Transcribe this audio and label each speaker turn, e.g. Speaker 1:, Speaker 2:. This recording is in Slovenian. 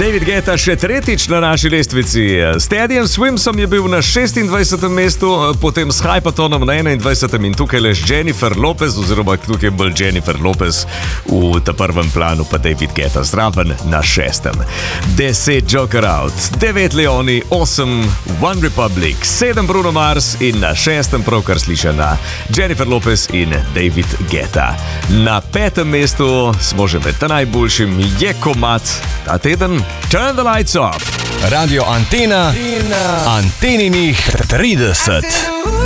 Speaker 1: David Guetta še tretjič na naši lestvici. S Teddyjem Swimsom je bil na 26. mestu, potem s Hypatonom na 21. in tukaj le Jennifer Lopez, oziroma tukaj je bolj Jennifer Lopez v ta prvem planu, pa David Guetta zraven na 6. 10 Joker Out, 9 Leoni, 8 One Republic, 7 Bruno Mars in na 6. pravkar slišana Jennifer Lopez in David Guetta. Na 5. mestu smo že med najboljšim, je komad ta teden Turn the Lights Off.
Speaker 2: Radio Antena, Anteninih 30.